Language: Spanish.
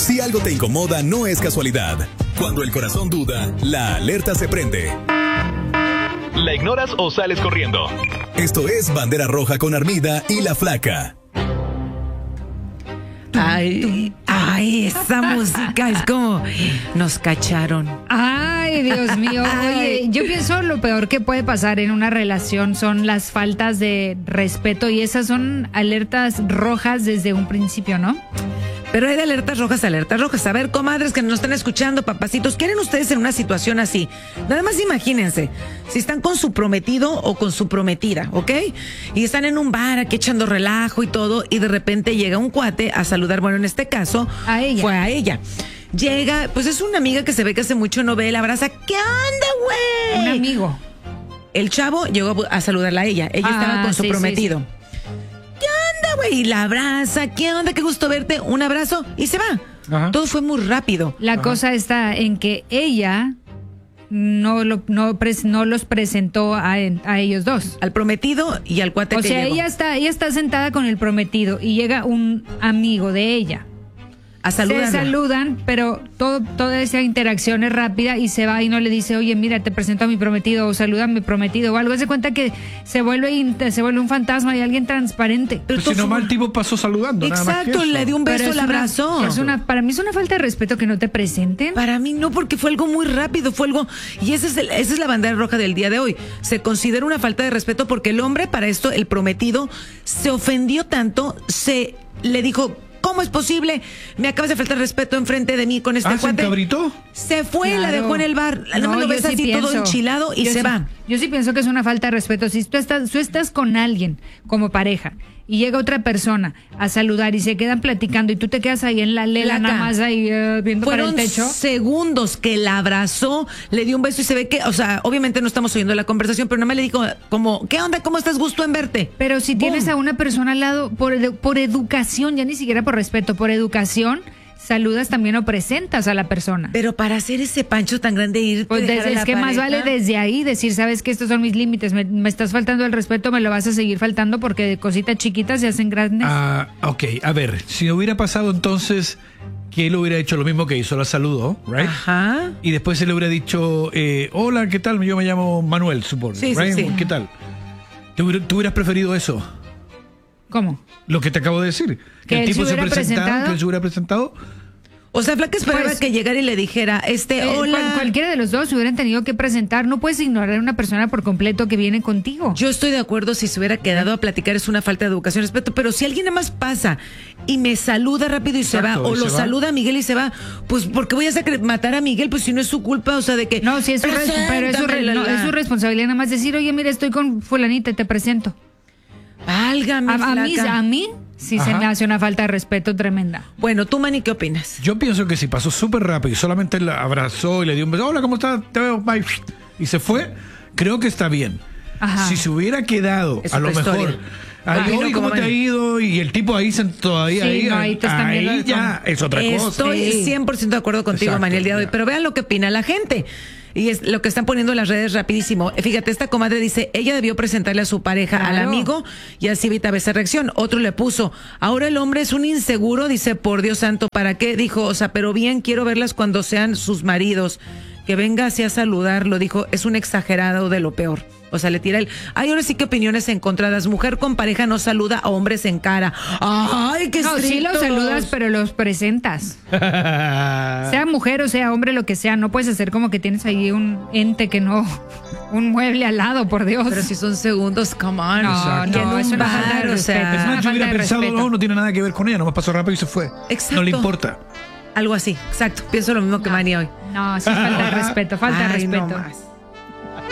Si algo te incomoda, no es casualidad. Cuando el corazón duda, la alerta se prende. ¿La ignoras o sales corriendo? Esto es Bandera Roja con Armida y La Flaca. Ay, esa música es como nos cacharon. Ay, Dios mío. Oye, yo pienso lo peor que puede pasar en una relación son las faltas de respeto, y esas son alertas rojas desde un principio, ¿no? Pero hay de alertas rojas a alertas rojas. A ver, comadres que nos están escuchando, papacitos, ¿quieren ustedes en una situación así? Nada más imagínense, si están con su prometido o con su prometida, ¿ok? Y están en un bar aquí echando relajo y todo, y de repente llega un cuate a saludar, bueno, en este caso, a ella. Fue a ella. Llega, pues es una amiga que se ve que hace mucho no ve, la abraza, ¿qué onda, güey? Un amigo. El chavo llegó a saludarla a ella, estaba con su prometido. Sí. Y la abraza, ¿qué onda? Qué gusto verte, un abrazo y se va. Ajá. Todo fue muy rápido. La cosa está en que ella no los presentó a ellos dos. Al prometido y al cuate que llegó. Ella está sentada con el prometido y llega un amigo de ella. A saludarla. Se saludan, pero toda esa interacción es rápida y se va y no le dice, oye, mira, te presento a mi prometido o saluda a mi prometido o algo. Se cuenta que se vuelve un fantasma y alguien transparente. Pero si nomás el tipo pasó saludando. Exacto, nada más que eso. Le dio un beso, la abrazó. Para mí es una falta de respeto que no te presenten. Para mí no, porque fue algo muy rápido, fue algo... Y esa es la bandera roja del día de hoy. Se considera una falta de respeto porque el hombre, para esto, el prometido, se ofendió tanto, le dijo... ¿Cómo es posible? Me acabas de faltar respeto enfrente de mí con este cuate. ¿Se encabritó? Se fue, la dejó en el bar. No, lo ves así todo enchilado y se va. Yo sí pienso que es una falta de respeto. Si tú estás con alguien como pareja y llega otra persona a saludar y se quedan platicando y tú te quedas ahí en la lela nada más ahí viendo para el techo. Fueron segundos que la abrazó, le dio un beso y se ve que, o sea, obviamente no estamos oyendo la conversación, pero nada más le dijo como, ¿qué onda? ¿Cómo estás? Gusto en verte. Pero si tienes a una persona al lado, por educación, ya ni siquiera por respeto, por educación, saludas también o presentas a la persona. Pero para hacer ese pancho tan grande ir pues es que más vale desde ahí decir, sabes que estos son mis límites, me estás faltando el respeto, me lo vas a seguir faltando porque de cositas chiquitas se hacen grandes. Ok, a ver, si hubiera pasado entonces que él hubiera hecho lo mismo que hizo, la saludó, right? Ajá. Y después él le hubiera dicho, hola, ¿qué tal? Yo me llamo Manuel, supongo. Sí, right? sí. ¿Qué tal? ¿Tú hubieras preferido eso? ¿Cómo? Lo que te acabo de decir. Que el tipo se presentara, que él se hubiera presentado. O sea, Flaca esperaba que llegara y le dijera, hola. Cualquiera de los dos se hubieran tenido que presentar. No puedes ignorar a una persona por completo que viene contigo. Yo estoy de acuerdo, si se hubiera quedado a platicar es una falta de educación y respeto, pero si alguien nada más pasa y me saluda rápido y se va, o lo saluda a Miguel y se va, pues ¿porque voy a matar a Miguel? Pues si no es su culpa, o sea, de que... No, sí, es su responsabilidad nada más decir, oye, mira, estoy con fulanita y te presento. Válgame, a mí sí se me hace una falta de respeto tremenda. Bueno, tú, Manny, ¿qué opinas? Yo pienso que si pasó súper rápido y solamente la abrazó y le dio un beso, hola, ¿cómo estás? Te veo, bye, y se fue, creo que está bien. Ajá. Si se hubiera quedado, a lo mejor, ahí, ¿cómo te ha ido? Y el tipo ahí todavía ahí ya es otra cosa. Estoy 100% de acuerdo contigo, Manny, el día de hoy, pero vean lo que opina la gente. Y es lo que están poniendo en las redes rapidísimo. Fíjate, esta comadre dice, ella debió presentarle a su pareja, al amigo, y así evitaba esa reacción. Otro le puso, ahora el hombre es un inseguro, dice, por Dios santo, ¿para qué? Dijo, o sea, pero bien, quiero verlas cuando sean sus maridos. Que venga así a saludarlo, dijo, es un exagerado de lo peor. O sea, le tira el... Ay, ahora sí que opiniones encontradas. Mujer con pareja no saluda a hombres en cara. ¡Ay, qué estrictos! No, sí los saludas, pero los presentas. Sea mujer o sea hombre, lo que sea. No puedes hacer como que tienes ahí un ente que no... Un mueble al lado, por Dios. Pero si son segundos, come on. No, es una falta de respeto. Es más, yo hubiera pensado, no tiene nada que ver con ella. Nomás pasó rápido y se fue. Exacto. No le importa. Algo así, exacto. Pienso lo mismo que Manny hoy. No, sí, falta de respeto, falta de respeto. No más.